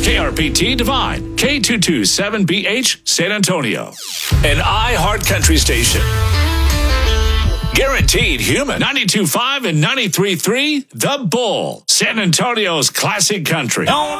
KRPT Divine, K227BH, San Antonio. An iHeart Country station. Guaranteed human. 92.5 and 93.3, The Bull. San Antonio's classic country.